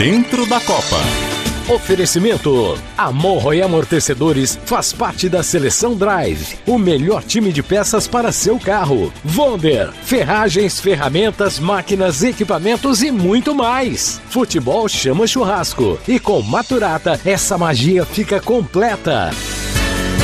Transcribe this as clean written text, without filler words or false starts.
Dentro da Copa. Oferecimento: Amorro e Amortecedores faz parte da Seleção Drive, o melhor time de peças para seu carro. Wonder, ferragens, ferramentas, máquinas, equipamentos e muito mais. Futebol chama churrasco e com Maturata essa magia fica completa.